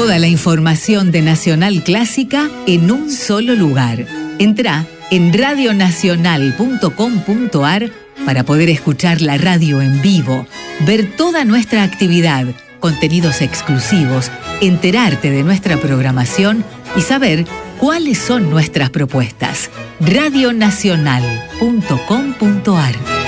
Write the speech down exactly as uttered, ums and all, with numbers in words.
Toda la información de Nacional Clásica en un solo lugar. Entrá en radio nacional punto com punto ar para poder escuchar la radio en vivo, ver toda nuestra actividad, contenidos exclusivos, enterarte de nuestra programación y saber cuáles son nuestras propuestas. radio nacional punto com punto ar